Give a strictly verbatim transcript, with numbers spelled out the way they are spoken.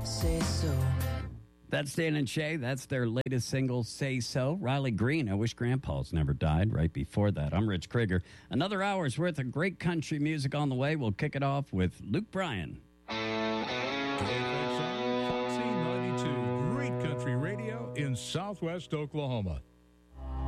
Say so. That's Dan and Shay. That's their latest single, Say So. Riley Green, I Wish Grandpa's Never Died, right before that. I'm Rich Krieger. Another hour's worth of great country music on the way. We'll kick it off with Luke Bryan. Foxy ninety-two, great country radio in Southwest Oklahoma.